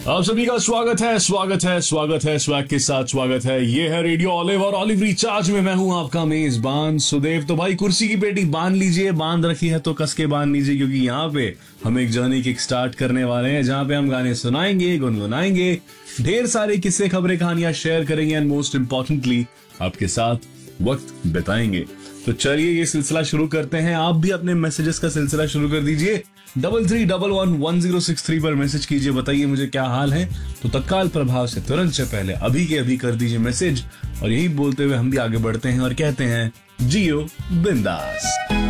आप सभी का स्वागत है स्वैग के साथ स्वागत है। ये है रेडियो ऑलिव और ऑलिव रिचार्ज में मैं हूं आपका मेजबान सुदेव। तो भाई कुर्सी की पेटी बांध लीजिए, बांध रखी है तो कस के बांध लीजिए, क्योंकि यहाँ पे हम एक जर्नी किक स्टार्ट करने वाले हैं जहां पे हम गाने सुनाएंगे, गुनगुनाएंगे, ढेर सारे किस्से खबरें कहानियां शेयर करेंगे एंड मोस्ट इंपॉर्टेंटली आपके साथ वक्त बिताएंगे। तो चलिए ये सिलसिला शुरू करते हैं। आप भी अपने मैसेजेस का सिलसिला शुरू कर दीजिए। 33111063 पर मैसेज कीजिए, बताइए मुझे क्या हाल है। तो तत्काल प्रभाव से तुरंत से पहले अभी के अभी कर दीजिए मैसेज। और यही बोलते हुए हम भी आगे बढ़ते हैं और कहते हैं जियो बिंदास।